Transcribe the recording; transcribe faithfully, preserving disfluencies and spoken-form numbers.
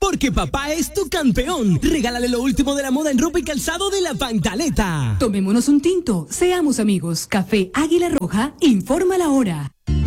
Porque papá es tu campeón. Regálale lo último de la moda en ropa y calzado de La Pantaleta. Tomémonos un tinto, seamos amigos. Café Águila Roja, informa la hora.